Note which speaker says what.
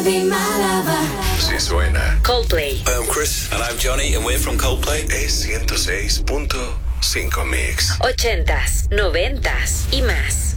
Speaker 1: Si suena.
Speaker 2: Coldplay.
Speaker 3: Hi, I'm Chris. And I'm Johnny, and we're from Coldplay.
Speaker 1: Es 106.5 Mix.
Speaker 2: 80s, 90s y más.